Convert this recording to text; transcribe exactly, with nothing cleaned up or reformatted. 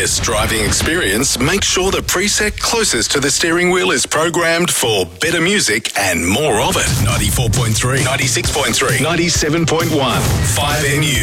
seamless driving experience, make sure the preset closest to the steering wheel is programmed for better music and more of it. ninety-four point three, ninety-six point three, ninety-seven point one, five N U.